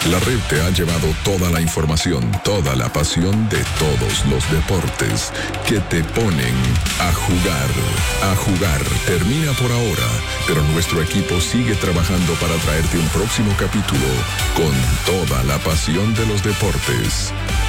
La red te ha llevado toda la información, toda la pasión de todos los deportes que te ponen a jugar. A jugar termina por ahora, pero nuestro equipo sigue trabajando para traerte un próximo capítulo con toda la pasión de los deportes.